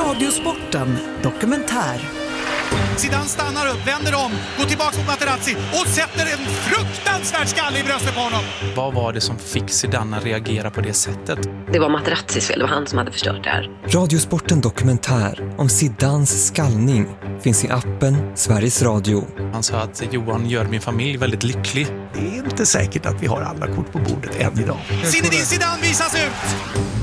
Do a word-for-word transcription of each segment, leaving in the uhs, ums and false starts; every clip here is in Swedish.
Radiosporten dokumentär. Zidane stannar upp, vänder om, går tillbaka mot Materazzi och sätter en fruktansvärd skalle i bröstet på honom. Vad var det som fick Zidane att reagera på det sättet? Det var Materazzis fel, det var han som hade förstört det här. Radiosporten dokumentär om Zidanes skallning finns i appen Sveriges Radio. Han sa att Johan gör min familj väldigt lycklig. Det är inte säkert att vi har alla kort på bordet än idag. Zinedine Zidane visas ut!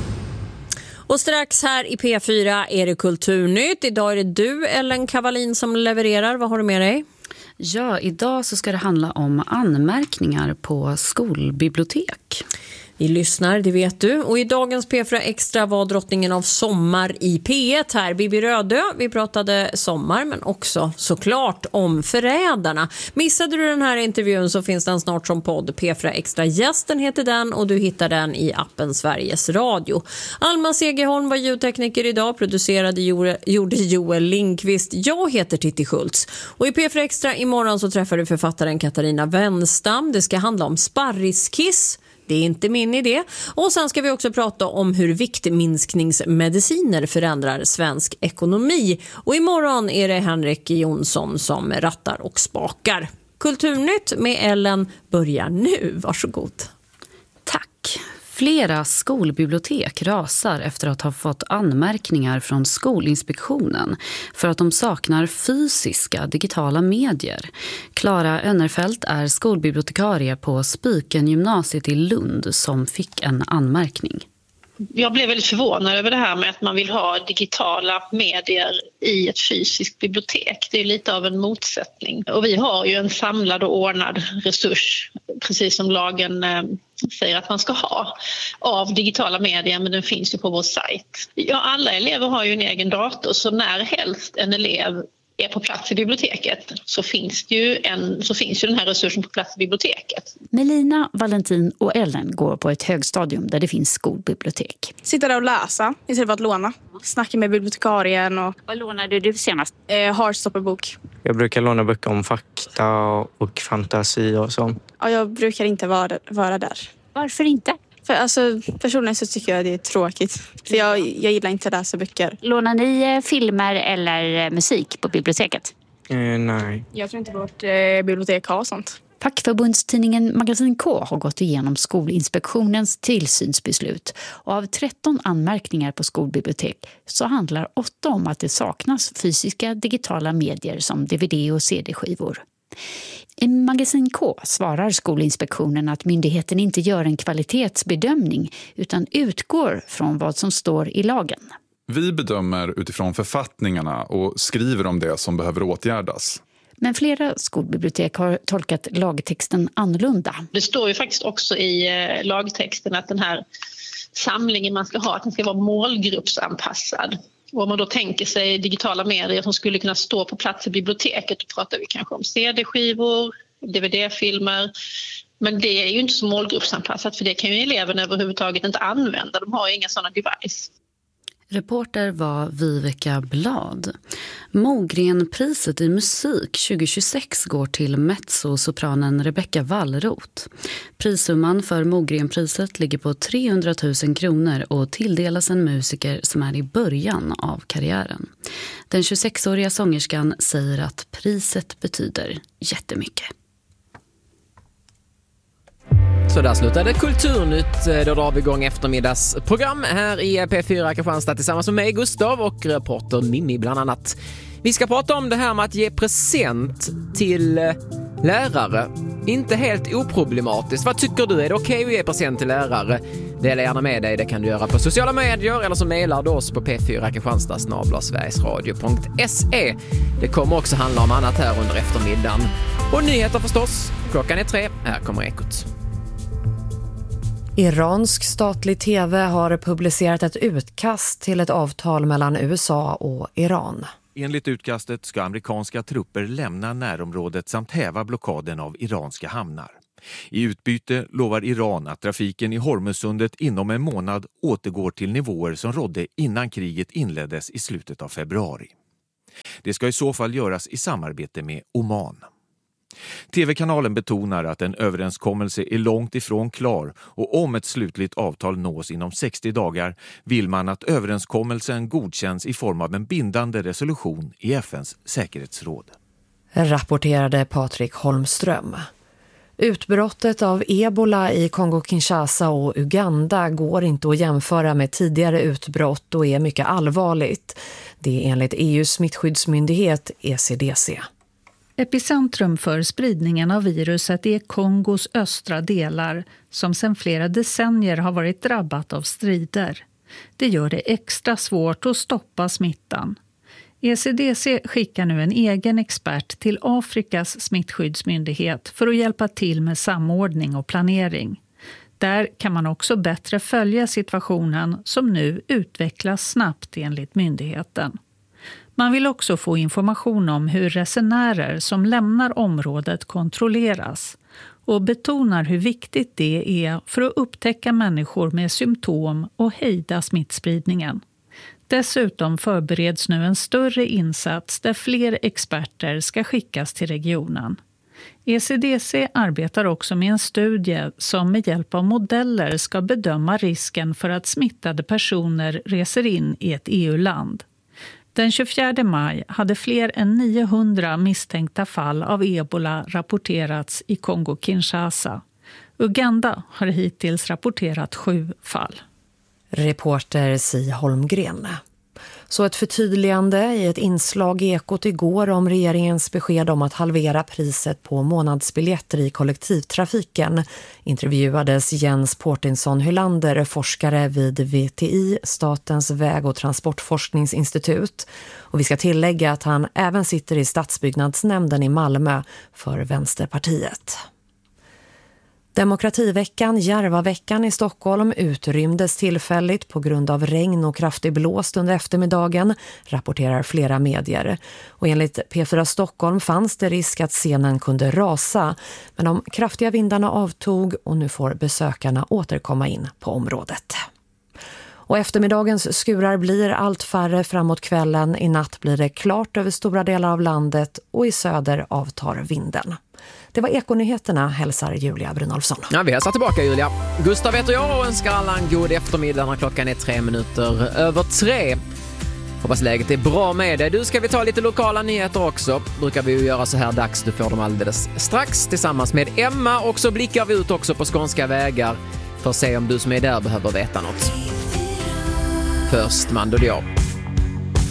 Och strax här i P fyra är det Kulturnytt. Idag är det du, Ellen Kavalin, som levererar. Vad har du med dig? Ja, idag så ska det handla om anmärkningar på skolbibliotek. Vi lyssnar, det vet du. Och i dagens P fyra Extra var drottningen av sommar i P ett här, Bibi Rödö. Vi pratade sommar, men också såklart om förrädarna. Missade du den här intervjun så finns den snart som podd. P fyra Extra gästen heter den och du hittar den i appen Sveriges Radio. Alma Segerholm var ljudtekniker idag, producerade gjorde Joel Lindqvist. Jag heter Titti Schultz. Och i P fyra Extra imorgon så träffar du författaren Katarina Wenstam. Det ska handla om sparriskiss. Det är inte min idé. Och sen ska vi också prata om hur viktminskningsmediciner förändrar svensk ekonomi. Och imorgon är det Henrik Jonsson som rattar och spakar. Kulturnytt med Ellen börjar nu. Varsågod. Tack. Flera skolbibliotek rasar efter att ha fått anmärkningar från Skolinspektionen för att de saknar fysiska digitala medier. Klara Önnerfelt är skolbibliotekarie på Spiken gymnasiet i Lund som fick en anmärkning. Jag blev väldigt förvånad över det här med att man vill ha digitala medier i ett fysiskt bibliotek. Det är lite av en motsättning. Och vi har ju en samlad och ordnad resurs, precis som lagen eh, säger att man ska ha, av digitala medier, men den finns ju på vår sajt. Ja, alla elever har ju en egen dator, så när helst en elev är på plats i biblioteket så finns, det ju en, så finns ju den här resursen på plats i biblioteket. Melina, Valentin och Ellen går på ett högstadium där det finns skolbibliotek. Sitta där och läsa istället för att låna. Snacka med bibliotekarien. Och... Vad lånade du senast? Eh, Heartstopper-bok. Jag brukar låna böcker om fakta och fantasi och sånt. Ja, jag brukar inte vara, vara där. Varför inte? För alltså, personligen så tycker jag det är tråkigt. För jag, jag gillar inte att läsa böcker. Lånar ni filmer eller musik på biblioteket? Eh, nej. Jag tror inte vårt eh, bibliotek har sånt. Fackförbundstidningen Magasin K har gått igenom Skolinspektionens tillsynsbeslut. Och av tretton anmärkningar på skolbibliotek så handlar åtta om att det saknas fysiska digitala medier som D V D och C D-skivor. I Magasin K svarar Skolinspektionen att myndigheten inte gör en kvalitetsbedömning utan utgår från vad som står i lagen. Vi bedömer utifrån författningarna och skriver om det som behöver åtgärdas. Men flera skolbibliotek har tolkat lagtexten annorlunda. Det står ju faktiskt också i lagtexten att den här samlingen man ska ha, att den ska vara målgruppsanpassad. Och om man då tänker sig digitala medier som skulle kunna stå på plats i biblioteket, då pratar vi kanske om C D-skivor, D V D-filmer. Men det är ju inte så målgruppsanpassat, för det kan ju eleverna överhuvudtaget inte använda. De har ju inga sådana device. Reporter var Viveka Blad. Mogrenpriset i musik tjugo tjugosex går till mezzosopranen Rebecca Wallroth. Prissumman för Mogrenpriset ligger på trehundratusen kronor och tilldelas en musiker som är i början av karriären. Den tjugosexåriga sångerskan säger att priset betyder jättemycket. Så där slutade Kulturnytt. Då drar vi igång eftermiddagsprogram här i P fyra Kristianstad tillsammans med mig, Gustav, och reporter Ninni bland annat. Vi ska prata om det här med att ge present till lärare. Inte helt oproblematiskt. Vad tycker du? Är det okej att ge present till lärare? Dela gärna med dig. Det kan du göra på sociala medier eller så mejlar du oss på p fyra kristianstad snabel-a sverigesradio punkt se. Det kommer också handla om annat här under eftermiddagen. Och nyheter förstås. Klockan är tre. Här kommer Ekot. Iransk statlig tv har publicerat ett utkast till ett avtal mellan U S A och Iran. Enligt utkastet ska amerikanska trupper lämna närområdet samt häva blockaden av iranska hamnar. I utbyte lovar Iran att trafiken i Hormuzsundet inom en månad återgår till nivåer som rådde innan kriget inleddes i slutet av februari. Det ska i så fall göras i samarbete med Oman. T V-kanalen betonar att en överenskommelse är långt ifrån klar och om ett slutligt avtal nås inom sextio dagar vill man att överenskommelsen godkänns i form av en bindande resolution i F N:s säkerhetsråd. Rapporterade Patrik Holmström. Utbrottet av ebola i Kongo-Kinshasa och Uganda går inte att jämföra med tidigare utbrott och är mycket allvarligt. Det är enligt E U:s smittskyddsmyndighet E C D C. Epicentrum för spridningen av viruset är Kongos östra delar som sedan flera decennier har varit drabbat av strider. Det gör det extra svårt att stoppa smittan. E C D C skickar nu en egen expert till Afrikas smittskyddsmyndighet för att hjälpa till med samordning och planering. Där kan man också bättre följa situationen som nu utvecklas snabbt enligt myndigheten. Man vill också få information om hur resenärer som lämnar området kontrolleras och betonar hur viktigt det är för att upptäcka människor med symptom och hejda smittspridningen. Dessutom förbereds nu en större insats där fler experter ska skickas till regionen. E C D C arbetar också med en studie som med hjälp av modeller ska bedöma risken för att smittade personer reser in i ett E U-land. Den tjugofjärde maj hade fler än niohundra misstänkta fall av ebola rapporterats i Kongo-Kinshasa. Uganda har hittills rapporterat sju fall. Reporter Si Holmgren. Så ett förtydligande i ett inslag i Ekot igår om regeringens besked om att halvera priset på månadsbiljetter i kollektivtrafiken intervjuades Jens Portinsson Hylander, forskare vid V T I, Statens väg- och transportforskningsinstitut. Och vi ska tillägga att han även sitter i stadsbyggnadsnämnden i Malmö för Vänsterpartiet. Demokrativeckan, Järvaveckan i Stockholm utrymdes tillfälligt på grund av regn och kraftig blåst under eftermiddagen, rapporterar flera medier. Och enligt P fyra Stockholm fanns det risk att scenen kunde rasa, men de kraftiga vindarna avtog och nu får besökarna återkomma in på området. Och eftermiddagens skurar blir allt färre framåt kvällen. I natt blir det klart över stora delar av landet och i söder avtar vinden. Det var Ekonyheterna, hälsar Julia Brynolfsson. Ja, vi hälsar tillbaka Julia. Gustav heter jag och önskar alla en god eftermiddag när klockan är tre minuter över tre. Hoppas läget är bra med dig. Du, ska vi ta lite lokala nyheter också. Brukar vi ju göra så här dags. Du får dem alldeles strax tillsammans med Emma. Och så blickar vi ut också på skånska vägar för att se om du som är där behöver veta något. Först Mando Diao.